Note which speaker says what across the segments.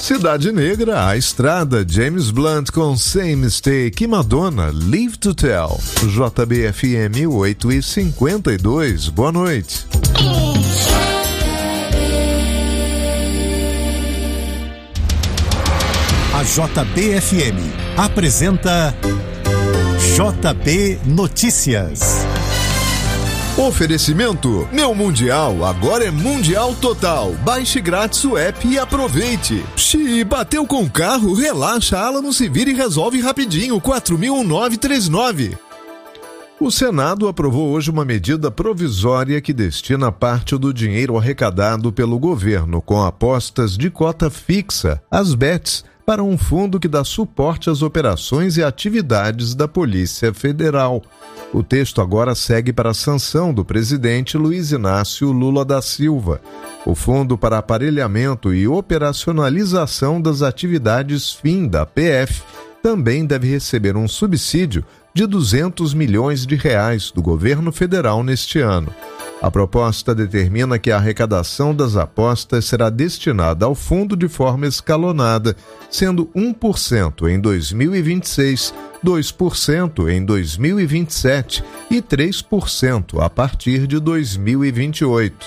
Speaker 1: Cidade Negra, A Estrada, James Blunt com Same Mistake e Madonna, Live to Tell. JBFM 8h52, boa noite.
Speaker 2: A JBFM apresenta JB Notícias.
Speaker 1: Oferecimento, meu Mundial, agora é Mundial Total. Baixe grátis o app e aproveite. Xi, bateu com o carro? Relaxa, a Alamo se vira e resolve rapidinho, 4.1939. O Senado aprovou hoje uma medida provisória que destina parte do dinheiro arrecadado pelo governo com apostas de cota fixa, as bets, para um fundo que dá suporte às operações e atividades da Polícia Federal. O texto agora segue para a sanção do presidente Luiz Inácio Lula da Silva. O Fundo para Aparelhamento e Operacionalização das Atividades FIM da PF também deve receber um subsídio de R$200 milhões do governo federal neste ano. A proposta determina que a arrecadação das apostas será destinada ao fundo de forma escalonada, sendo 1% em 2026, 2% em 2027 e 3% a partir de 2028.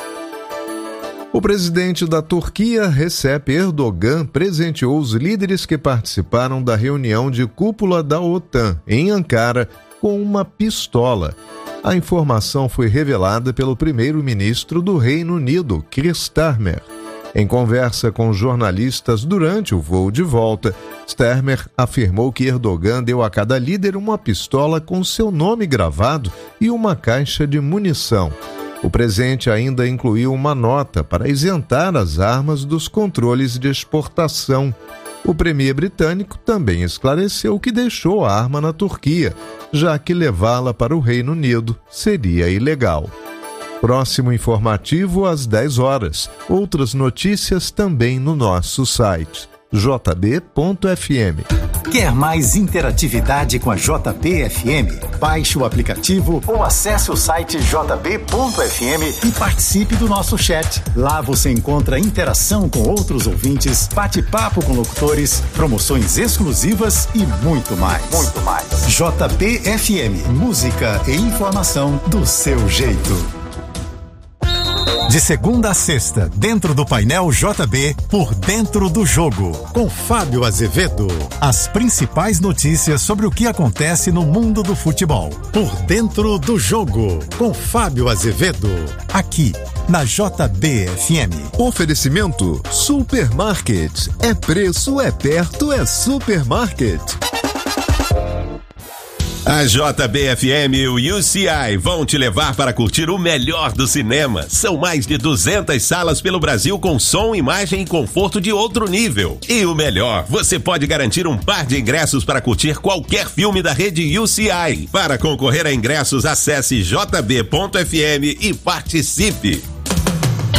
Speaker 1: O presidente da Turquia, Recep Erdogan, presenteou os líderes que participaram da reunião de cúpula da OTAN em Ankara com uma pistola. A informação foi revelada pelo primeiro-ministro do Reino Unido, Keir Starmer. Em conversa com jornalistas durante o voo de volta, Starmer afirmou que Erdogan deu a cada líder uma pistola com seu nome gravado e uma caixa de munição. O presente ainda incluiu uma nota para isentar as armas dos controles de exportação. O premier britânico também esclareceu que deixou a arma na Turquia, já que levá-la para o Reino Unido seria ilegal. Próximo informativo às 10 horas. Outras notícias também no nosso site, jb.fm.
Speaker 2: Quer mais interatividade com a JBFM? Baixe o aplicativo ou acesse o site jb.fm e participe do nosso chat. Lá você encontra interação com outros ouvintes, bate-papo com locutores, promoções exclusivas e muito mais. JBFM, música e informação do seu jeito. De segunda a sexta, dentro do painel JB, por dentro do jogo, com Fábio Azevedo. As principais notícias sobre o que acontece no mundo do futebol. Por dentro do jogo, com Fábio Azevedo. Aqui, na JBFM.
Speaker 1: Oferecimento Supermarket. É preço, é perto, é supermarket.
Speaker 3: A JBFM e o UCI vão te levar para curtir o melhor do cinema. São mais de 200 salas pelo Brasil com som, imagem e conforto de outro nível. E o melhor, você pode garantir um par de ingressos para curtir qualquer filme da rede UCI. Para concorrer a ingressos, acesse jb.fm e participe.